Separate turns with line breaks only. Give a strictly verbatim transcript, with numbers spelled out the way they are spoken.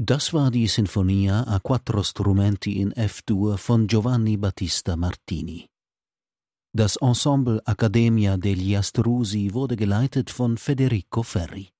Das war die Sinfonia a quattro strumenti in F-Dur von Giovanni Battista Martini. Das Ensemble Accademia degli Astrusi wurde geleitet von Federico Ferri.